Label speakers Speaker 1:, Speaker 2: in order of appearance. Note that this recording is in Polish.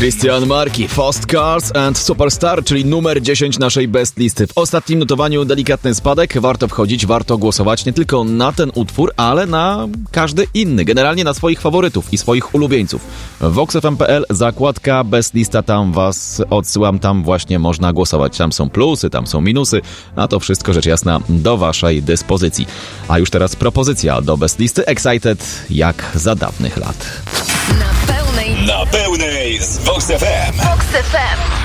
Speaker 1: Christian Marki, Fast Cars and Superstar, czyli numer 10 naszej best listy. W ostatnim notowaniu delikatny spadek. Warto wchodzić, warto głosować nie tylko na ten utwór, ale na każdy inny. Generalnie na swoich faworytów i swoich ulubieńców. VoxFM.pl, zakładka best lista, tam was odsyłam, tam właśnie można głosować. Tam są plusy, tam są minusy, a to wszystko rzecz jasna do waszej dyspozycji. A już teraz propozycja do best listy Excited jak za dawnych lat.
Speaker 2: Na pełnej z Vox FM. Vox FM.